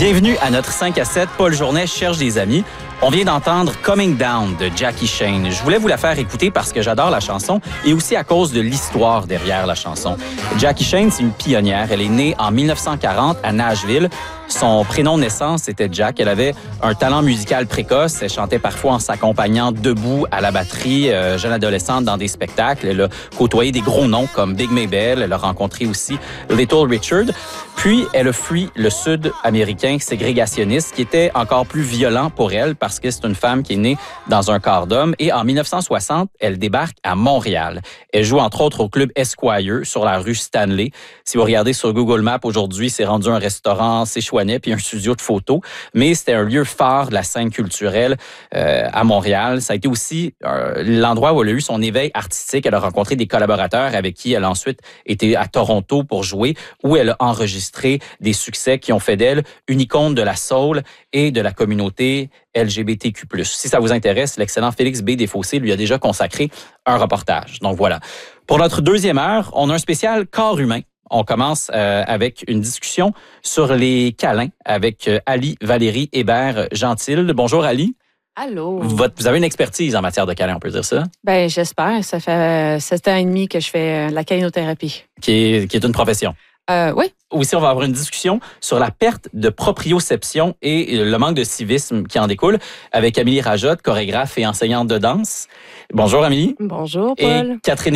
Bienvenue à notre 5 à 7. Paul Journet cherche des amis. On vient d'entendre Coming Down de Jackie Shane. Je voulais vous la faire écouter parce que j'adore la chanson et aussi à cause de l'histoire derrière la chanson. Jackie Shane, c'est une pionnière. Elle est née en 1940 à Nashville. Son prénom de naissance était Jack. Elle avait un talent musical précoce. Elle chantait parfois en s'accompagnant debout à la batterie, jeune adolescente dans des spectacles. Elle a côtoyé des gros noms comme Big Maybelle. Elle a rencontré aussi Little Richard. Puis, elle a fui le sud américain ségrégationniste qui était encore plus violent pour elle parce que c'est une femme qui est née dans un corps d'homme. Et en 1960, elle débarque à Montréal. Elle joue entre autres au club Esquire sur la rue Stanley. Si vous regardez sur Google Maps aujourd'hui, c'est rendu un restaurant séchouanais puis un studio de photos. Mais c'était un lieu phare de la scène culturelle à Montréal. Ça a été aussi l'endroit où elle a eu son éveil artistique. Elle a rencontré des collaborateurs avec qui elle a ensuite été à Toronto pour jouer, où elle a enregistré des succès qui ont fait d'elle une icône de la soul et de la communauté LGBTQ+. Si ça vous intéresse, l'excellent Félix B. Desfossés lui a déjà consacré un reportage. Donc voilà. Pour notre deuxième heure, on a un spécial corps humain. On commence avec une discussion sur les câlins avec Ali Valérie Hébert-Gentil. Bonjour Ali. Allô. Vous avez une expertise en matière de câlins, on peut dire ça? Ben j'espère. Ça fait 7 ans et demi que je fais la câlinothérapie. Qui est une profession. Oui. Aussi, on va avoir une discussion sur la perte de proprioception et le manque de civisme qui en découle avec Amélie Rajotte, chorégraphe et enseignante de danse. Bonjour Amélie. Bonjour Paul. Et Catherine